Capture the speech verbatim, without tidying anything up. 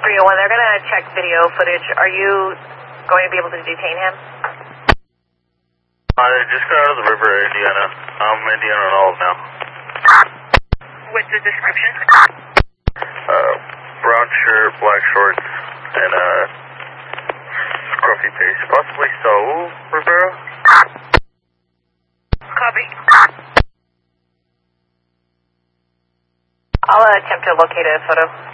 three oh one, they're going to check video footage. Are you going to be able to detain him? Uh, they just got out of the river, Indiana. I'm Indiana and Olive now. What's the description? Uh, brown shirt, black shorts, and uh, scruffy face. Possibly Saul Rivera? Copy. I'll uh, attempt to locate a photo.